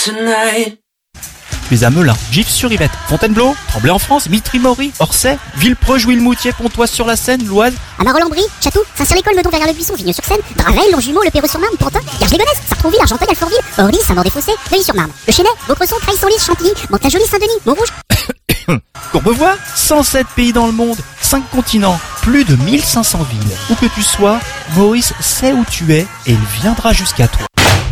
tonight. Tu es à Melun, Gif-sur-Yvette, Fontainebleau, Tremblay en France, Mitry-Mory, Orsay, Villepreux, Jouy-le-Moutier, Pontoise-sur-la-Seine, l'Oise. À Marolles-en-Brie, Château, Saint-Cyr-l'École, Meudon, Verrières-le-Buisson, Vigneux-sur-Seine, Draveil, Longjumeau, Le Perreux-sur-Marne, Pantin, Garges-les-Gonesse, Sartrouville, Argenteuil, Alfortville, Orly, Saint-Maur-des-Fossés, Neuilly-sur-Marne, Le Chesnay, Vaucresson, Creil-Senlis, Chantilly, Mantes-la-Jolie, Saint-Denis, Montrouge. Courbevoie, 107 pays dans le monde, 5 continents, plus de 1500 villes. Où que tu sois, Maurice sait où tu es et il viendra jusqu'à toi.